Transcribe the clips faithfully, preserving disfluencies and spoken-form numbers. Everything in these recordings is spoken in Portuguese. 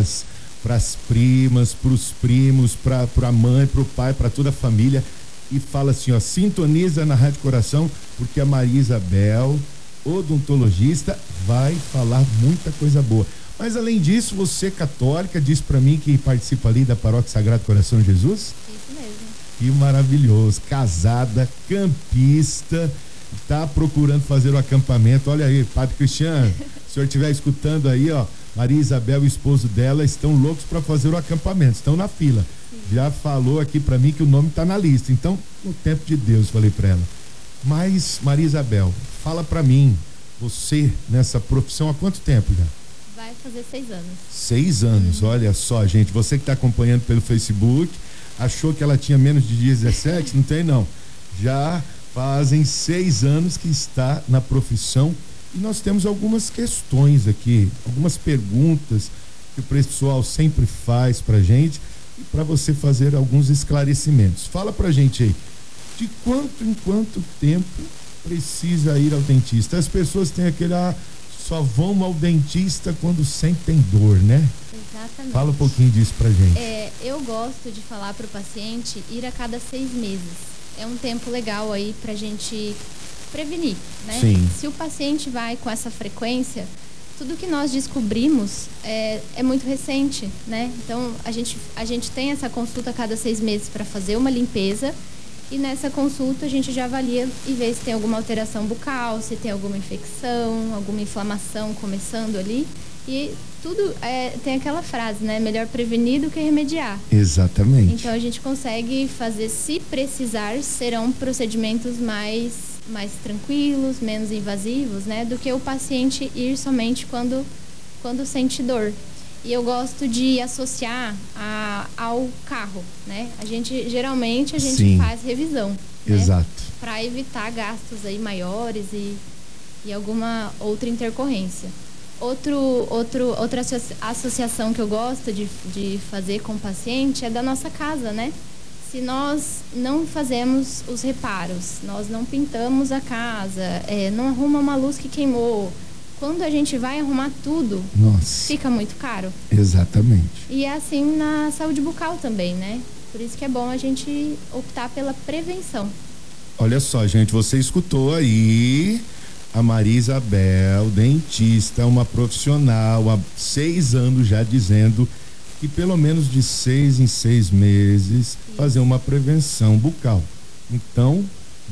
pras, pras primas, pros primos, pra, pra mãe, pro pai, pra toda a família. E fala assim, ó, sintoniza na Rádio Coração, porque a Maria Isabel, odontologista, vai falar muita coisa boa. Mas além disso, você católica, disse pra mim que participa ali da Paróquia Sagrado Coração de Jesus? Isso mesmo. Que maravilhoso, casada, campista, tá procurando fazer o acampamento. Olha aí, Padre Cristiano, se o senhor estiver escutando aí, ó, Maria Isabel e o esposo dela estão loucos para fazer o acampamento, estão na fila. Sim. Já falou aqui para mim que o nome tá na lista, então, no tempo de Deus, falei para ela. Mas, Maria Isabel, fala para mim, você nessa profissão há quanto tempo já? Vai fazer seis anos. Seis anos, uhum. Olha só, gente, você que está acompanhando pelo Facebook, achou que ela tinha menos de dezessete? Não tem, não. Já fazem seis anos que está na profissão e nós temos algumas questões aqui, algumas perguntas que o pessoal sempre faz pra gente e para você fazer alguns esclarecimentos. Fala pra gente aí, de quanto em quanto tempo precisa ir ao dentista? As pessoas têm aquele, ah, só vão ao dentista quando sentem dor, né? Exatamente. Fala um pouquinho disso pra gente. É, eu gosto de falar pro paciente ir a cada seis meses. É um tempo legal aí pra gente prevenir, né? Sim. Se o paciente vai com essa frequência, tudo que nós descobrimos é, é muito recente, né? Então, a gente, a gente tem essa consulta a cada seis meses para fazer uma limpeza e nessa consulta a gente já avalia e vê se tem alguma alteração bucal, se tem alguma infecção, alguma inflamação começando ali. E tudo é, tem aquela frase, né? Melhor prevenir do que remediar. Exatamente. Então a gente consegue fazer, se precisar, serão procedimentos mais, mais tranquilos, menos invasivos, né? Do que o paciente ir somente quando, quando sente dor. E eu gosto de associar a, ao carro, né? A gente, geralmente, a gente Sim. faz revisão. Exato. Né? Para evitar gastos aí maiores e, e alguma outra intercorrência. Outro, outro, outra associação que eu gosto de, de fazer com o paciente é da nossa casa, né? Se nós não fazemos os reparos, nós não pintamos a casa, é, não arruma uma luz que queimou, quando a gente vai arrumar tudo, Nossa. Fica muito caro. Exatamente. E é assim na saúde bucal também, né? Por isso que é bom a gente optar pela prevenção. Olha só, gente, você escutou aí a Maria Isabel, dentista, uma profissional há seis anos já dizendo que pelo menos de seis em seis meses Isso. fazer uma prevenção bucal. Então,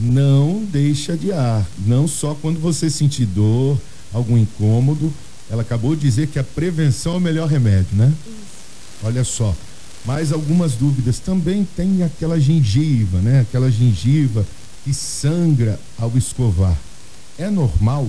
não deixa de ar, não só quando você sentir dor, algum incômodo. Ela acabou de dizer que a prevenção é o melhor remédio, né? Isso. Olha só, mais algumas dúvidas. Também tem aquela gengiva, né? Aquela gengiva que sangra ao escovar. É normal?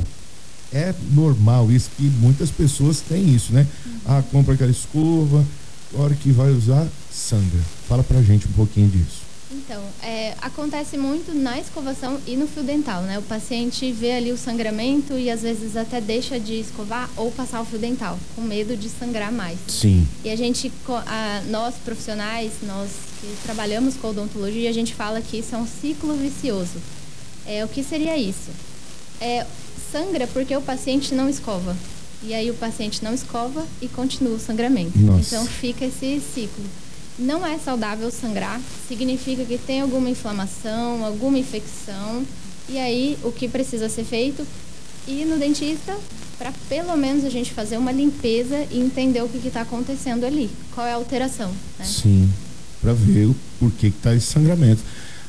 É normal, isso que muitas pessoas têm isso, né? Uhum. Ah, compra aquela escova, a hora que vai usar, sangra. Fala pra gente um pouquinho disso. Então, é, acontece muito na escovação e no fio dental, né? O paciente vê ali o sangramento e às vezes até deixa de escovar ou passar o fio dental, com medo de sangrar mais. Sim. E a gente, a, nós profissionais, nós que trabalhamos com odontologia, a gente fala que isso é um ciclo vicioso. É, o que seria isso? É, sangra porque o paciente não escova. E aí o paciente não escova e continua o sangramento. Nossa. Então fica esse ciclo. Não é saudável sangrar, significa que tem alguma inflamação, alguma infecção. E aí o que precisa ser feito? Ir no dentista para pelo menos a gente fazer uma limpeza e entender o que está acontecendo ali. Qual é a alteração, né? Sim, para ver o porquê que está esse sangramento.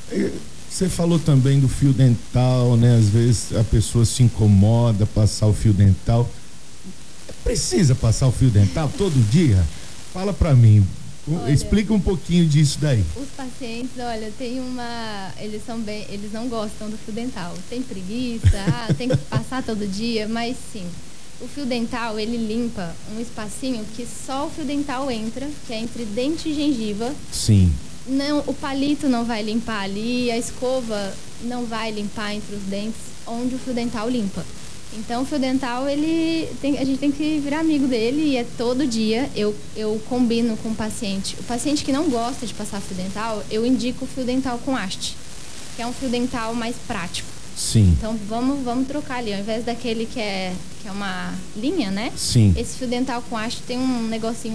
Você falou também do fio dental, né? Às vezes a pessoa se incomoda passar o fio dental. Precisa passar o fio dental todo dia? Fala para mim. Olha, explica um pouquinho disso daí. Os pacientes, olha, tem uma, eles são bem, eles não gostam do fio dental. Tem preguiça, ah, tem que passar todo dia, mas sim. O fio dental, ele limpa um espacinho que só o fio dental entra, que é entre dente e gengiva. Sim. Não, o palito não vai limpar ali, a escova não vai limpar entre os dentes, onde o fio dental limpa. Então, o fio dental, ele tem, a gente tem que virar amigo dele e é todo dia. Eu, eu combino com o paciente. O paciente que não gosta de passar fio dental, eu indico o fio dental com haste, que é um fio dental mais prático. Sim. Então, vamos, vamos trocar ali. Ao invés daquele que é, que é uma linha, né? Sim. Esse fio dental com haste tem um negocinho